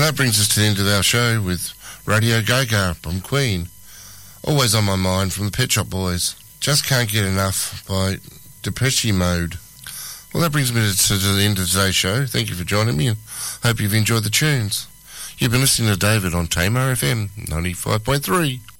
that brings us to the end of our show with Radio Gaga from Queen. Always on my mind from the Pet Shop Boys. Just Can't Get Enough by Depeche Mode. Well, that brings me to the end of today's show. Thank you for joining me and hope you've enjoyed the tunes. You've been listening to David on Tamar FM 95.3.